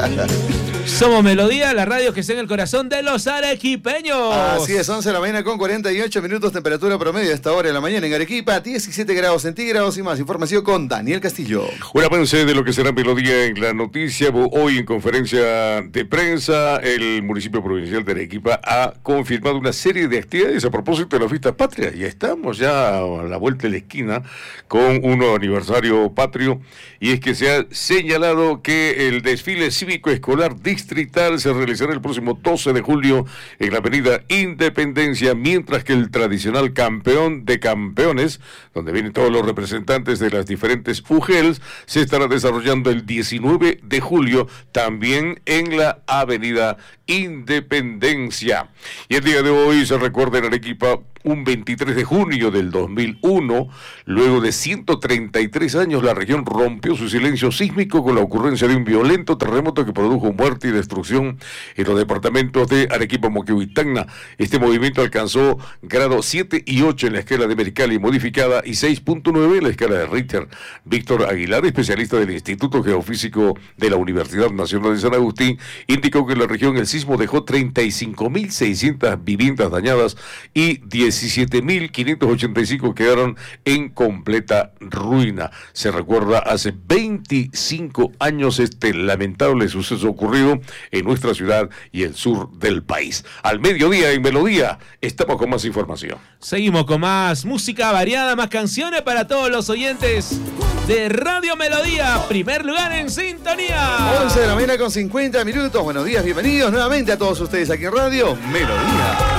Somos Melodía, la radio que está en el corazón de los arequipeños. Así es, 11 de la mañana con 48 minutos, temperatura promedio a esta hora de la mañana en Arequipa, 17 grados centígrados y más. Información con Daniel Castillo. Un avance de lo que será Melodía en la noticia. Hoy en conferencia de prensa, el municipio provincial de Arequipa ha confirmado una serie de actividades a propósito de la fiesta patria. Ya estamos ya a la vuelta de la esquina con un nuevo aniversario patrio, y es que se ha señalado que el desfile cívico escolar distrital se realizará el próximo 12 de julio en la avenida Independencia, mientras que el tradicional campeón de campeones, donde vienen todos los representantes de las diferentes UGELs, se estará desarrollando el 19 de julio también en la avenida Independencia. Y el día de hoy se recuerda en Arequipa un 23 de junio del 2001, luego de 133 años, la región rompió su silencio sísmico con la ocurrencia de un violento terremoto que produjo muerte y destrucción en los departamentos de Arequipa, Moquegua y Tacna. Este movimiento alcanzó grado 7 y 8 en la escala de Mercalli modificada y 6.9 en la escala de Richter. Víctor Aguilar, especialista del Instituto Geofísico de la Universidad Nacional de San Agustín, indicó que en la región el sismo dejó 35.600 viviendas dañadas y 17.585 quedaron en completa ruina. Se recuerda hace 25 años este lamentable suceso ocurrido en nuestra ciudad y el sur del país. Al mediodía en Melodía estamos con más información. Seguimos con más música variada, más canciones para todos los oyentes de Radio Melodía. Primer lugar en sintonía. 11 de la mañana con 50 minutos. Buenos días, bienvenidos nuevamente a todos ustedes aquí en Radio Melodía.